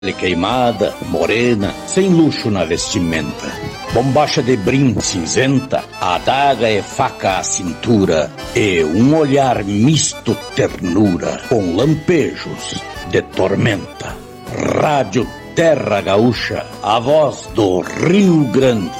queimada, morena, sem luxo na vestimenta. Bombacha de brim cinzenta, adaga e faca à cintura, e um olhar misto ternura, com lampejos de tormenta. Rádio Terra Gaúcha, a voz do Rio Grande.